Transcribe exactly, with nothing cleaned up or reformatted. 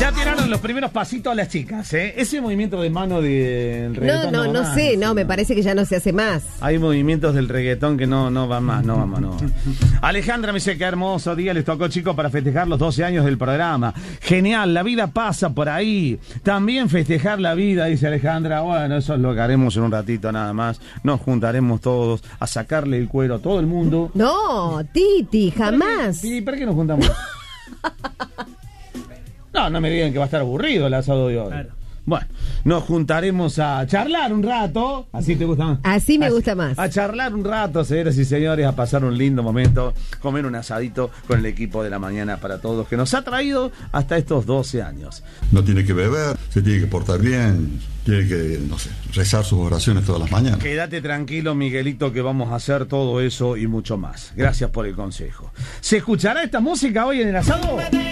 Ya tiraron los primeros pasitos a las chicas, ¿eh? Ese movimiento de mano del reggaetón. No, no, no, no sé, no, no, me parece que ya no se hace más. Hay movimientos del reggaetón que no, no van más, no vamos, no. Alejandra me dice, qué hermoso día les tocó, chicos, para festejar los doce años del programa. Genial, la vida pasa por ahí. También festejar la vida, dice Alejandra. Bueno, eso es lo que haremos en un ratito nada más. Nos juntaremos todos a sacarle el cuero a todo el mundo. No, Titi, jamás. ¿Y para qué nos juntamos? No, no me digan que va a estar aburrido el asado de hoy. Claro. Bueno, nos juntaremos a charlar un rato. ¿Así te gusta más? Así me así, gusta más. A charlar un rato, señoras y señores, a pasar un lindo momento, comer un asadito con el equipo de la mañana para todos que nos ha traído hasta estos doce años. No tiene que beber, se tiene que portar bien, tiene que, no sé, rezar sus oraciones todas las mañanas. Quédate tranquilo, Miguelito, que vamos a hacer todo eso y mucho más. Gracias por el consejo. ¿Se escuchará esta música hoy en el asado?